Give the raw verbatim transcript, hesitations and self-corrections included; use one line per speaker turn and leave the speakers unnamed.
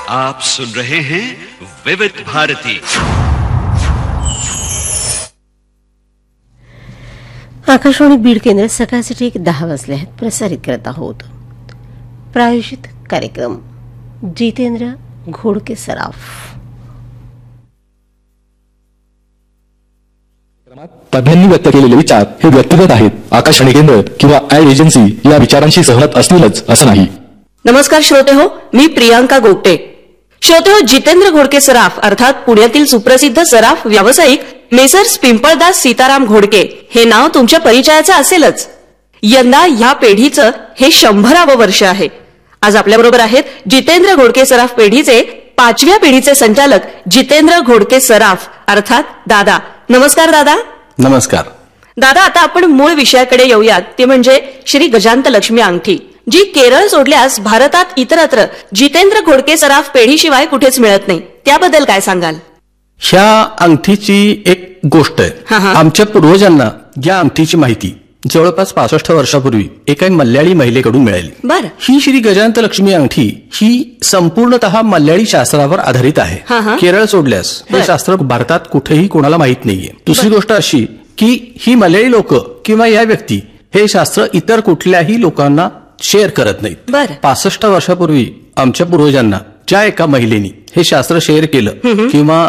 आप सुन रहे हैं विविध भारती।
आकाशवाणी बीड केंद्र सकाळचे ठीक दहा वाजले आहेत. प्रसारित करत आहोत प्रायोजित कार्यक्रम जितेंद्र घोडके सराफ.
तज्ञांनी व्यक्त केलेले विचार हे व्यक्तिगत आहेत. आकाशवाणी केंद्र किंवा ऍड एजन्सी या विचारांशी सहमत असतीलच असं नाही.
नमस्कार श्रोते हो, मी प्रियांका गोगटे. श्रोते हो, जितेंद्र घोडके सराफ अर्थात पुण्यातील सुप्रसिद्ध सराफ व्यावसायिक मेसर्स पिंपळदास सीताराम घोडके हे नाव तुमच्या परिचयाचं असेलच. यंदा ह्या पेढीचं हे शंभरावं वर्ष आहे. आज आपल्याबरोबर आहेत जितेंद्र घोडके सराफ पेढीचे पाचव्या पिढीचे संचालक जितेंद्र घोडके सराफ अर्थात दादा. नमस्कार दादा.
नमस्कार
दादा. आता आपण मूळ विषयाकडे येऊयात, ते म्हणजे श्री गजांत लक्ष्मी अंगठी, जी केरळ सोडल्यास भारतात इतरत्र जितेंद्र घोडके सराफ पेढीशिवाय कुठेच मिळत नाही. त्याबद्दल काय सांगाल?
ह्या अंगठीची एक गोष्ट आहे.
हा, हा.
आमच्या पूर्वजांना या अंगठीची माहिती जवळपास पासष्ट वर्षापूर्वी एका मल्याळी महिलेकडून मिळाली.
बरं.
ही श्री गजांत लक्ष्मी अंगठी ही संपूर्णतः मल्याळी शास्त्रावर आधारित आहे.
हा, हा.
केरळ सोडल्यास हे शास्त्र भारतात कुठेही कोणाला माहित नाहीये. दुसरी गोष्ट अशी की ही मल्याळी लोक किंवा या व्यक्ती हे शास्त्र इतर कुठल्याही लोकांना शेअर करत नाहीत.
बरं.
पासष्ट वर्षापूर्वी आमच्या पूर्वजांना ज्या एका महिलेनी हे शास्त्र शेअर केलं किंवा